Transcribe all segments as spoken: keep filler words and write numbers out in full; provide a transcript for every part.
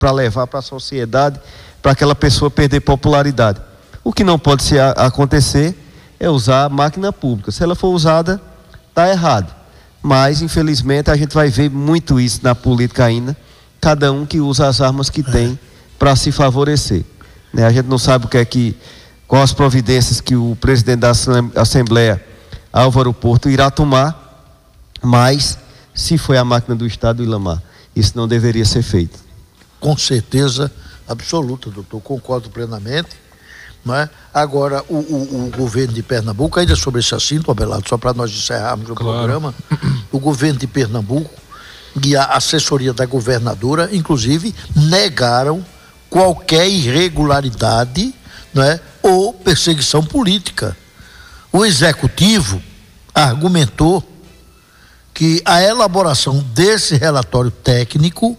para levar para a sociedade, para aquela pessoa perder popularidade. O que não pode ser, a, acontecer é usar a máquina pública. Se ela for usada, está errado. Mas, infelizmente, a gente vai ver muito isso na política ainda, cada um que usa as armas que tem para se favorecer. Né? A gente não sabe o que é que, quais as providências que o presidente da Assembleia, Álvaro Porto, irá tomar, mas se foi a máquina do Estado, Ilamar, isso não deveria ser feito. Com certeza absoluta, doutor, concordo plenamente. Não é? Agora, o, o, o governo de Pernambuco, ainda sobre esse assunto, Abelardo, só para nós encerrarmos o claro. programa, o governo de Pernambuco e a assessoria da governadora, inclusive, negaram qualquer irregularidade, não é? Ou perseguição política. O executivo argumentou que a elaboração desse relatório técnico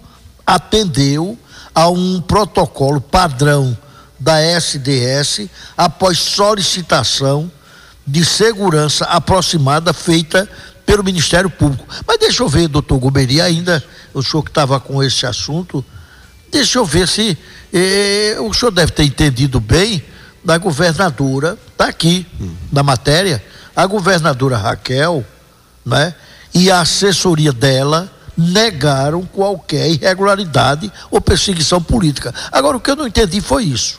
atendeu a um protocolo padrão da S D S após solicitação de segurança aproximada feita pelo Ministério Público. Mas deixa eu ver, doutor Golbery, ainda o senhor que estava com esse assunto, deixa eu ver se eh, o senhor deve ter entendido bem da governadora, está aqui hum. na matéria, a governadora Raquel, né, e a assessoria dela negaram qualquer irregularidade ou perseguição política. Agora, o que eu não entendi foi isso.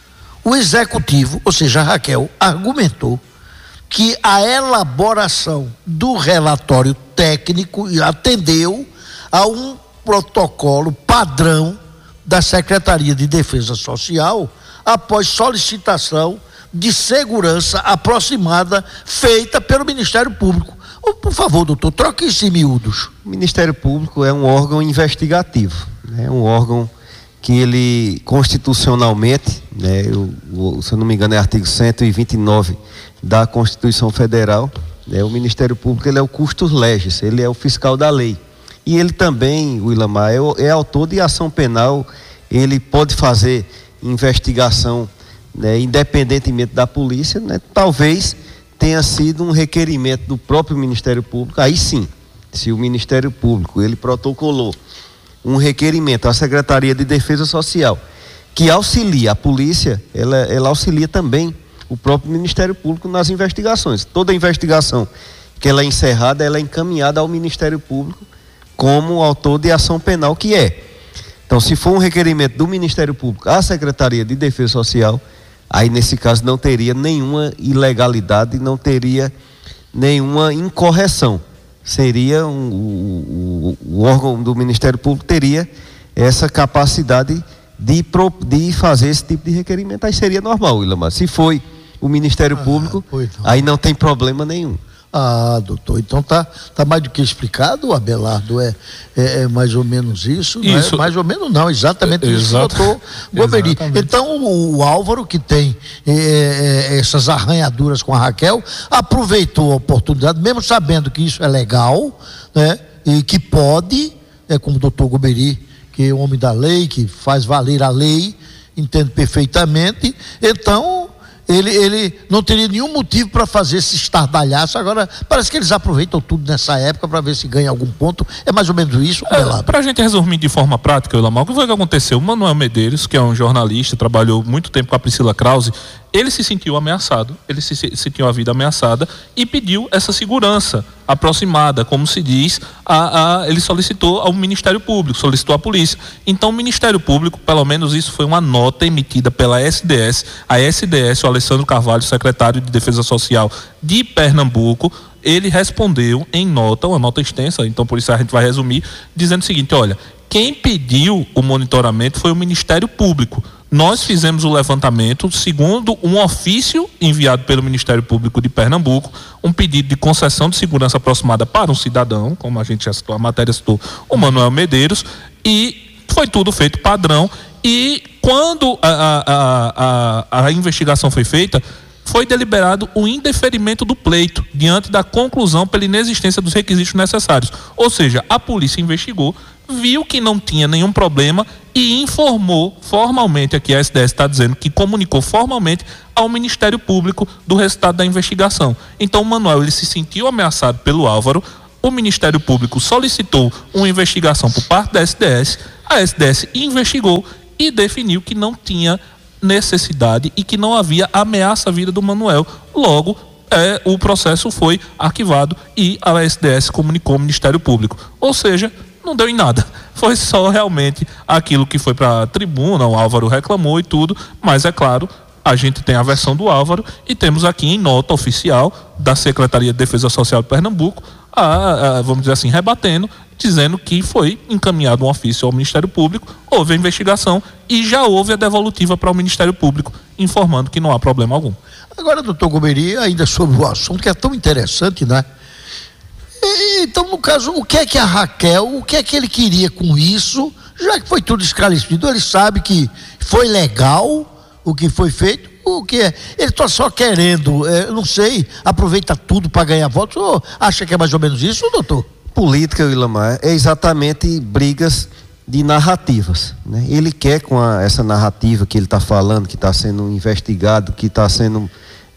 O executivo, ou seja, a Raquel, argumentou que a elaboração do relatório técnico atendeu a um protocolo padrão da Secretaria de Defesa Social após solicitação de segurança aproximada feita pelo Ministério Público. Por favor, doutor, troque isso em miúdos. O Ministério Público é um órgão investigativo, é um órgão que ele constitucionalmente, né, eu, eu, se eu não me engano é artigo cento e vinte e nove da Constituição Federal, né, o Ministério Público ele é o custos legis, ele é o fiscal da lei. E ele também, o Ilamar, é, é autor de ação penal, ele pode fazer investigação, né, independentemente da polícia, né, talvez tenha sido um requerimento do próprio Ministério Público, aí sim, se o Ministério Público ele protocolou um requerimento à Secretaria de Defesa Social que auxilia a polícia, ela, ela auxilia também o próprio Ministério Público nas investigações. Toda investigação que ela é encerrada, ela é encaminhada ao Ministério Público como autor de ação penal que é. Então, se for um requerimento do Ministério Público à Secretaria de Defesa Social, aí nesse caso não teria nenhuma ilegalidade, não teria nenhuma incorreção. Seria um, o, o, o órgão do Ministério Público teria essa capacidade de, pro, de fazer esse tipo de requerimento. Aí seria normal, Ilamar. Se foi o Ministério ah, Público, aí não tem problema nenhum. Ah, doutor, então tá, tá mais do que explicado, Abelardo, é, é, é mais ou menos isso, isso. Não é? Mais ou menos não, exatamente isso, doutor Golbery. Então o, o Álvaro, que tem é, é, essas arranhaduras com a Raquel, aproveitou a oportunidade, mesmo sabendo que isso é legal, né, e que pode, é como o doutor Golbery, que é o homem da lei, que faz valer a lei, entende perfeitamente, então Ele, ele não teria nenhum motivo para fazer esse estardalhaço. Agora, parece que eles aproveitam tudo nessa época para ver se ganha algum ponto. É mais ou menos isso, é, para a gente resumir de forma prática, Ilamar, o que foi que aconteceu? O Manuel Medeiros, que é um jornalista, trabalhou muito tempo com a Priscila Krause, ele se sentiu ameaçado, ele se sentiu a vida ameaçada e pediu essa segurança aproximada, como se diz, a, a, ele solicitou ao Ministério Público, solicitou à polícia. Então o Ministério Público, pelo menos isso foi uma nota emitida pela S D S, a S D S, o Alessandro Carvalho, secretário de Defesa Social de Pernambuco, ele respondeu em nota, uma nota extensa, então por isso a gente vai resumir, dizendo o seguinte: olha, quem pediu o monitoramento foi o Ministério Público. Nós fizemos o levantamento segundo um ofício enviado pelo Ministério Público de Pernambuco, um pedido de concessão de segurança aproximada para um cidadão, como a gente já citou, a matéria citou, o Manuel Medeiros, e foi tudo feito padrão. E quando a, a, a, a investigação foi feita, foi deliberado o indeferimento do pleito diante da conclusão pela inexistência dos requisitos necessários. Ou seja, a polícia investigou, viu que não tinha nenhum problema e informou formalmente, aqui a S D S está dizendo que comunicou formalmente ao Ministério Público do resultado da investigação. Então o Manuel ele se sentiu ameaçado pelo Álvaro, o Ministério Público solicitou uma investigação por parte da S D S, a S D S investigou e definiu que não tinha necessidade e que não havia ameaça à vida do Manuel. Logo, é, o processo foi arquivado e a S D S comunicou ao Ministério Público. Ou seja, não deu em nada. Foi só realmente aquilo que foi para a tribuna, o Álvaro reclamou e tudo, mas é claro, a gente tem a versão do Álvaro e temos aqui em nota oficial da Secretaria de Defesa Social de Pernambuco, a, a, vamos dizer assim, rebatendo, dizendo que foi encaminhado um ofício ao Ministério Público, houve a investigação e já houve a devolutiva para o Ministério Público, informando que não há problema algum. Agora, doutor Gomeri, ainda sobre o assunto que é tão interessante, né? E, então, no caso, o que é que a Raquel, o que é que ele queria com isso, já que foi tudo esclarecido, ele sabe que foi legal o que foi feito, o que é? Ele está só querendo, é, não sei, aproveita tudo para ganhar votos, ou acha que é mais ou menos isso, doutor? Política, Ilamar, é exatamente brigas de narrativas, né? Ele quer, com a, essa narrativa que ele está falando, que está sendo investigado, que está sendo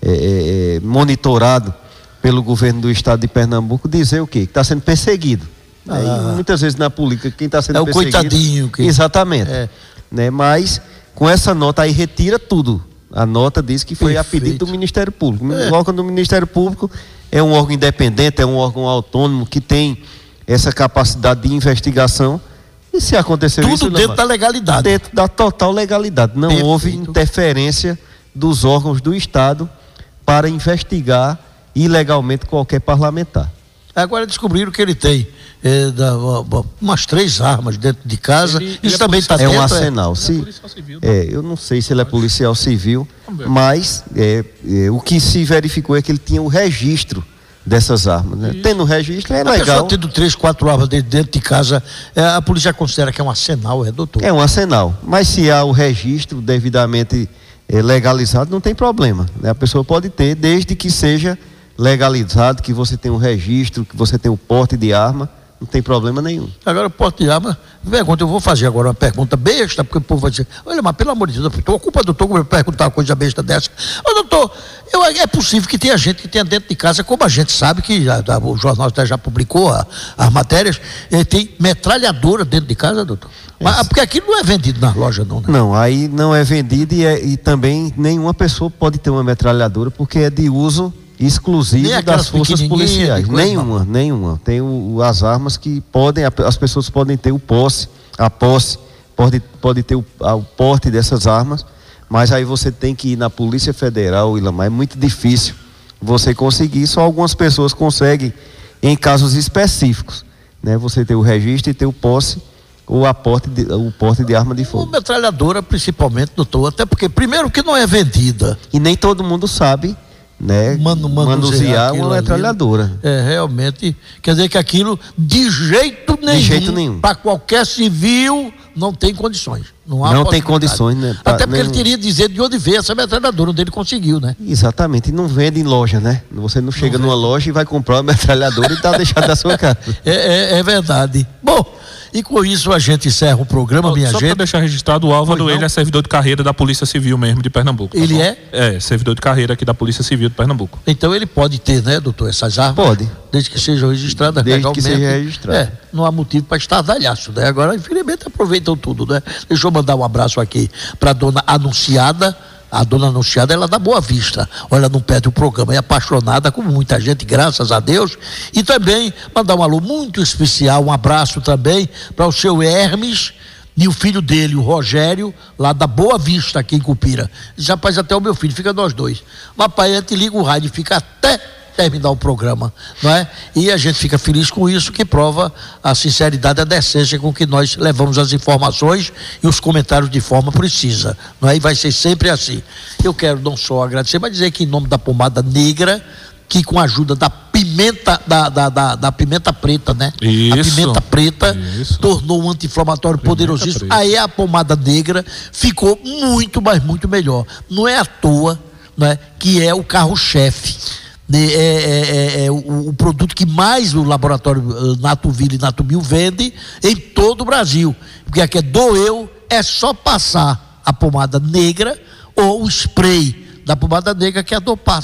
é, é, monitorado pelo governo do estado de Pernambuco, dizer o quê? Que está sendo perseguido. Ah. E muitas vezes na política, quem está sendo é o perseguido... coitadinho. Que... Exatamente. É. Né? Mas, com essa nota aí, retira tudo. A nota diz que foi Perfeito. a pedido do Ministério Público. É. O órgão do Ministério Público é um órgão independente, é um órgão autônomo que tem essa capacidade de investigação. E se aconteceu tudo isso... Tudo dentro da legalidade. Dentro da total legalidade. Não Perfeito. houve interferência dos órgãos do Estado para investigar ilegalmente qualquer parlamentar. Agora descobriram que ele tem é, da, umas três armas dentro de casa. Ele, Isso ele também está é dentro. É um arsenal. É, se, é policial civil, é, eu não sei se ele é policial civil, mas é, é, o que se verificou é que ele tinha o registro dessas armas. Né? Tendo o registro é a legal. Pessoa tendo três, quatro armas dentro de casa, é, a polícia considera que é um arsenal, é, doutor? É um arsenal. Mas se há o registro devidamente é, legalizado, não tem problema. Né? A pessoa pode ter, desde que seja legalizado, que você tem um registro, que você tem o porte de arma, não tem problema nenhum. Agora, o porte de arma, pergunta, eu vou fazer agora uma pergunta besta, porque o povo vai dizer, olha, mas pelo amor de Deus, a culpa do doutor perguntar uma coisa besta dessa. Ô, doutor, eu, é possível que tenha gente que tenha dentro de casa, como a gente sabe, que já, o jornal até já publicou a, as matérias, eh, tem metralhadora dentro de casa, doutor? Mas, porque aquilo não é vendido na loja, não, né? Não, aí não é vendido e, é, e também nenhuma pessoa pode ter uma metralhadora, porque é de uso exclusivo das forças policiais. Nenhuma, nenhuma. Tem o, as armas que podem, as pessoas podem ter o posse, a posse, pode, pode ter o, o porte dessas armas, mas aí você tem que ir na Polícia Federal, Ilamar, é muito difícil você conseguir, só algumas pessoas conseguem em casos específicos, né? Você ter o registro e ter o posse ou a porte de, o porte de arma de fogo. Uma metralhadora principalmente, doutor, até porque primeiro que não é vendida. E nem todo mundo sabe, né, Mano, manusear uma metralhadora. É, realmente, quer dizer que aquilo de jeito nenhum, de jeito nenhum, para qualquer civil não tem condições. Não, há não tem condições, né? Até porque nenhum... ele teria dizer de onde veio essa metralhadora, onde ele conseguiu, né? Exatamente, e não vende em loja, né? Você não chega não numa loja e vai comprar uma metralhadora e tá deixando da sua casa. É, é, é verdade. Bom, e com isso a gente encerra o programa, minha Só gente. Só para deixar registrado, o Álvaro, ele é servidor de carreira da Polícia Civil mesmo de Pernambuco. Ele tá é? É, servidor de carreira aqui da Polícia Civil de Pernambuco. Então ele pode ter, né, doutor, essas armas? Pode. Desde que sejam registradas desde legalmente. Desde que seja registrado. É, não há motivo para estardalhaço, né? Agora, infelizmente, aproveitam tudo, né? Deixa eu mandar um abraço aqui para a dona Anunciada. A dona Anunciada, ela dá Boa Vista. Olha, não perde o programa, é apaixonada, como muita gente, graças a Deus. E também mandar um alô muito especial, um abraço também para o seu Hermes e o filho dele, o Rogério, lá da Boa Vista, aqui em Cupira. Já faz até o meu filho, fica nós dois. Mas pai, a gente liga o rádio, fica até terminar o programa, não é? E a gente fica feliz com isso, que prova a sinceridade e a decência com que nós levamos as informações e os comentários de forma precisa, não é? E vai ser sempre assim. Eu quero não só agradecer, mas dizer que em nome da Pomada Negra, que com a ajuda da pimenta, da, da, da, da pimenta preta, né? Isso, a pimenta preta isso. tornou um anti-inflamatório poderosíssimo. Preta. Aí a Pomada Negra ficou muito, mas muito melhor. Não é à toa, não é, que é o carro-chefe. É, é, é, é o, o produto que mais o laboratório uh, Natuville e Natubio vende em todo o Brasil, porque aqui é doeu, é só passar a pomada negra ou o spray da pomada negra que a dor passa.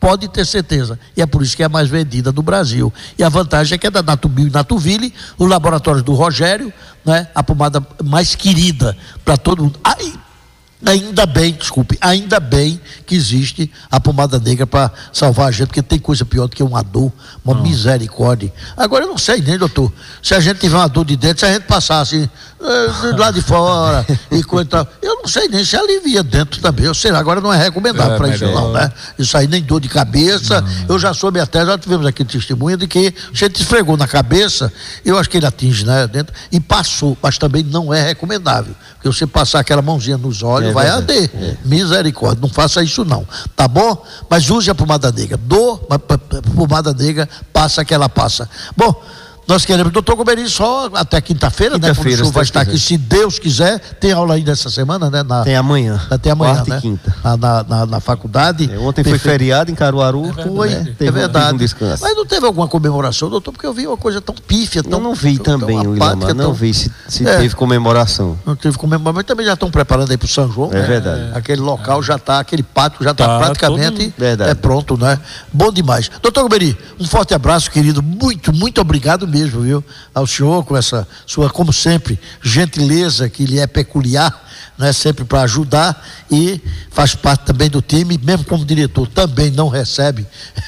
pode ter certeza. E é por isso que é a mais vendida do Brasil. E a vantagem é que é da Natubio e Natuville, os laboratórios do Rogério, né? A pomada mais querida para todo mundo. Ai, ainda bem, desculpe, ainda bem que existe a pomada negra para salvar a gente, porque tem coisa pior do que uma dor, uma não. misericórdia. Agora eu não sei nem, doutor, se a gente tiver uma dor de dentro, se a gente passasse uh, lá de fora e coisa e tal, eu não sei nem se alivia dentro também, eu sei lá, agora não é recomendável é, para isso não, né? Isso aí nem dor de cabeça, não. eu já soube até, já tivemos aqui testemunha de que a gente esfregou na cabeça, eu acho que ele atinge, né, dentro, e passou, mas também não é recomendável, porque você passar aquela mãozinha nos olhos, é vai arder, é. misericórdia, não faça isso não, tá bom? Mas use a pomada negra, dor, pomada negra, passa que ela passa. Bom, nós queremos, doutor Gomeri, só até quinta-feira, quinta né? Quando o senhor vai estar quiser. aqui, se Deus quiser, tem aula ainda essa semana, né? Na, tem amanhã. Até amanhã, quarta né? e quinta. Na, na, na, na faculdade. É, ontem foi feriado em Caruaru. É foi, né? é verdade. Um descanso. Mas não teve alguma comemoração, doutor? Porque eu vi uma coisa tão pífia, tão... Eu não vi tão, também, tão apática, Willamar, não tão... vi se, se é. teve comemoração. Não teve comemoração, mas também já estão preparando aí para o São João, É né? verdade. Aquele local é. já está, aquele pátio já está tá, praticamente é pronto, né? Bom demais. Doutor Gomeri, um forte abraço, querido. Muito, muito obrigado mesmo, viu? Ao senhor, com essa sua, como sempre, gentileza que lhe é peculiar, né, sempre para ajudar, e faz parte também do time, mesmo como diretor, também não recebe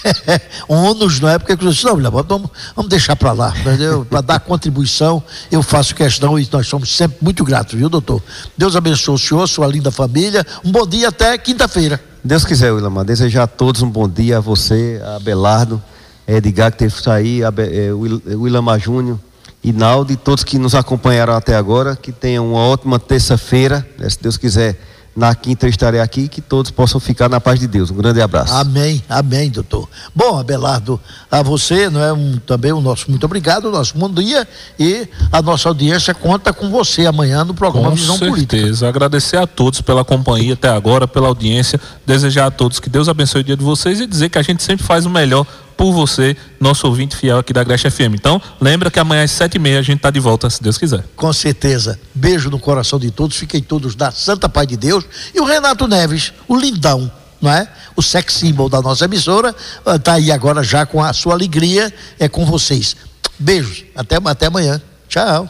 ônus, não é? Porque eu disse, não, vamos, vamos deixar para lá, para dar contribuição, eu faço questão e nós somos sempre muito gratos, viu, doutor? Deus abençoe o senhor, sua linda família, um bom dia até quinta-feira. Deus quiser, Willamar, desejar a todos um bom dia, a você, a Abelardo, Edgar que teve que sair, a Willamar Júnior, Inaldo e todos que nos acompanharam até agora, que tenham uma ótima terça-feira, né? Se Deus quiser, na quinta eu estarei aqui, que todos possam ficar na paz de Deus. Um grande abraço. Amém, amém, doutor. Bom, Abelardo, a você, não é, um, também o nosso muito obrigado, o nosso bom dia, e a nossa audiência conta com você amanhã no programa com Visão Política. Com certeza, agradecer a todos pela companhia até agora, pela audiência, desejar a todos que Deus abençoe o dia de vocês e dizer que a gente sempre faz o melhor por você, nosso ouvinte fiel aqui da Agreste F M. Então, lembra que amanhã às sete e meia a gente está de volta, se Deus quiser. Com certeza. Beijo no coração de todos, fiquem todos da Santa Paz de Deus. E o Renato Neves, o lindão, não é? O sex symbol da nossa emissora, está aí agora já com a sua alegria, é com vocês. Beijos, até, até amanhã. Tchau.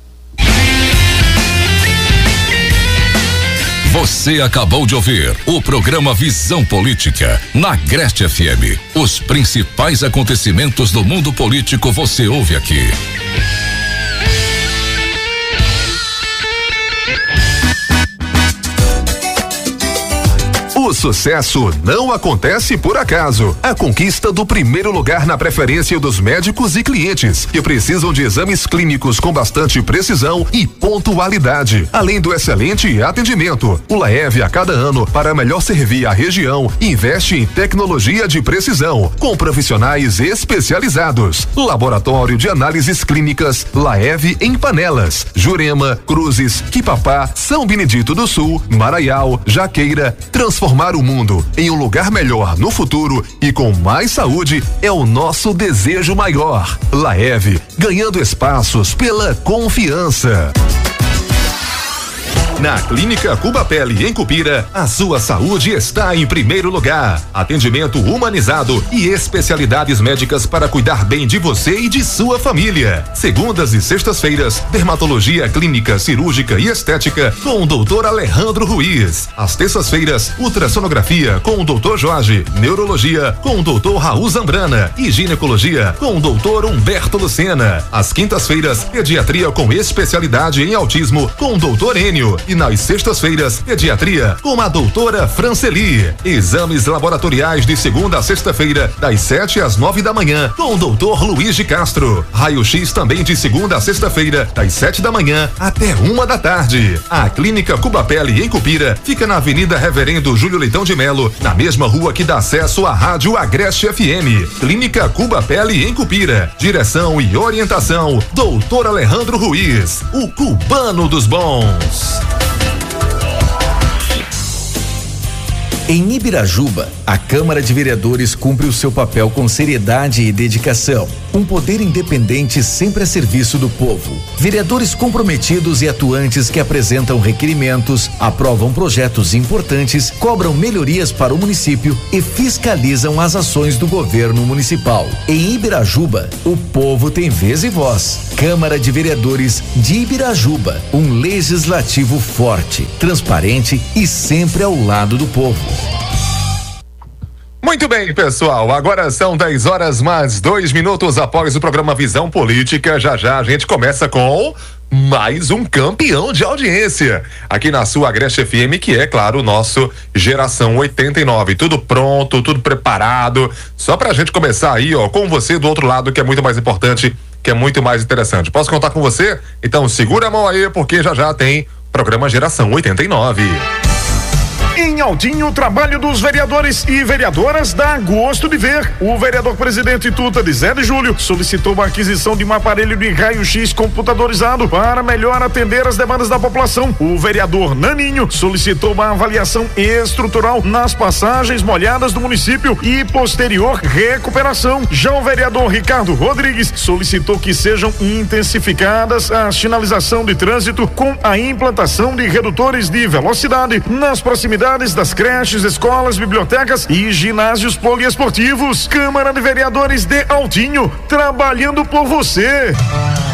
Você acabou de ouvir o programa Visão Política na Agreste F M. Os principais acontecimentos do mundo político você ouve aqui. O sucesso não acontece por acaso. A conquista do primeiro lugar na preferência dos médicos e clientes que precisam de exames clínicos com bastante precisão e pontualidade, além do excelente atendimento. O Laev, a cada ano, para melhor servir a região, investe em tecnologia de precisão, com profissionais especializados. Laboratório de análises clínicas Laev em Panelas, Jurema, Cruzes, Quipapá, São Benedito do Sul, Maraial, Jaqueira. Transformar o mundo em um lugar melhor no futuro e com mais saúde é o nosso desejo maior. Laev, ganhando espaços pela confiança. Na Clínica Cuba Pele, em Cupira, a sua saúde está em primeiro lugar. Atendimento humanizado e especialidades médicas para cuidar bem de você e de sua família. Segundas e sextas-feiras, dermatologia clínica, cirúrgica e estética com o doutor Alejandro Ruiz. Às terças-feiras, ultrassonografia com o doutor Jorge, neurologia com o doutor Raul Zambrana e ginecologia com o doutor Humberto Lucena. Às quintas-feiras, pediatria com especialidade em autismo com o doutor Enio. E nas sextas-feiras, pediatria com a doutora Franceli. Exames laboratoriais de segunda a sexta-feira, das sete às nove da manhã, com o doutor Luiz de Castro. Raio-X também de segunda a sexta-feira, das sete da manhã até uma da tarde. A Clínica Cuba Pele, em Cupira, fica na Avenida Reverendo Júlio Leitão de Melo, na mesma rua que dá acesso à Rádio Agreste F M. Clínica Cuba Pele, em Cupira. Direção e orientação, doutor Alejandro Ruiz, o cubano dos bons. Em Ibirajuba, a Câmara de Vereadores cumpre o seu papel com seriedade e dedicação. Um poder independente sempre a serviço do povo. Vereadores comprometidos e atuantes que apresentam requerimentos, aprovam projetos importantes, cobram melhorias para o município e fiscalizam as ações do governo municipal. Em Ibirajuba, o povo tem vez e voz. Câmara de Vereadores de Ibirajuba, um legislativo forte, transparente e sempre ao lado do povo. Muito bem, pessoal, agora são dez horas mais dois minutos após o programa Visão Política. Já já a gente começa com mais um campeão de audiência aqui na sua Agreste F M, que é, claro, o nosso Geração oitenta e nove. Tudo pronto, tudo preparado, só pra gente começar aí, ó, com você do outro lado, que é muito mais importante, que é muito mais interessante. Posso contar com você? Então segura a mão aí, porque já já tem programa Geração oitenta e nove. Em Altinho, o trabalho dos vereadores e vereadoras dá gosto de ver. O vereador presidente Tuta de Zé de Júlio solicitou uma aquisição de um aparelho de raio-x computadorizado para melhor atender as demandas da população. O vereador Naninho solicitou uma avaliação estrutural nas passagens molhadas do município e posterior recuperação. Já o vereador Ricardo Rodrigues solicitou que sejam intensificadas a sinalização de trânsito com a implantação de redutores de velocidade nas proximidades das creches, escolas, bibliotecas e ginásios poliesportivos. Câmara de Vereadores de Altinho, trabalhando por você.